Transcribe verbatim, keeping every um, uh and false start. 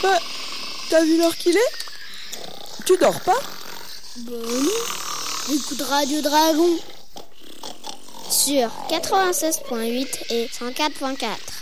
Bah, t'as vu l'heure qu'il est? Tu dors pas? Bah non. Écoute Radio Dragon sur quatre-vingt-seize point huit et cent quatre point quatre.